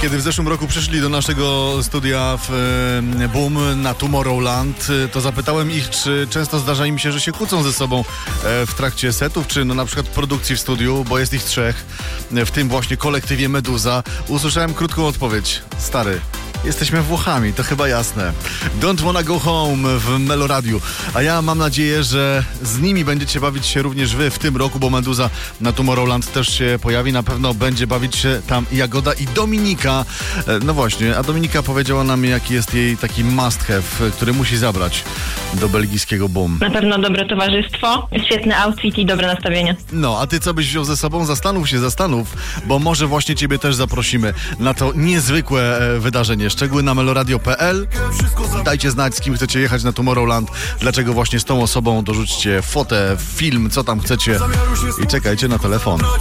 Kiedy w zeszłym roku przyszli do naszego studia w Boom na Tomorrowland, to zapytałem ich, czy często zdarza im się, że się kłócą ze sobą w trakcie setów, czy no na przykład produkcji w studiu, bo jest ich 3, w tym właśnie kolektywie Meduza. Usłyszałem krótką odpowiedź. Stary, jesteśmy Włochami, to chyba jasne. Don't Wanna Go Home w Meloradiu. A ja mam nadzieję, że z nimi będziecie bawić się również wy w tym roku, bo Meduza na Tomorrowland też się pojawi. Na pewno będzie bawić się tam Jagoda i Dominika. No właśnie, a Dominika powiedziała nam, jaki jest jej taki must have, który musi zabrać do belgijskiego Boom. Na pewno dobre towarzystwo, świetny outfit i dobre nastawienie. No, a ty co byś wziął ze sobą? Zastanów, bo może właśnie ciebie też zaprosimy na to niezwykłe wydarzenie. Szczegóły na meloradio.pl. Dajcie znać, z kim chcecie jechać na Tomorrowland, dlaczego właśnie z tą osobą, dorzućcie fotę, film, co tam chcecie i czekajcie na telefon.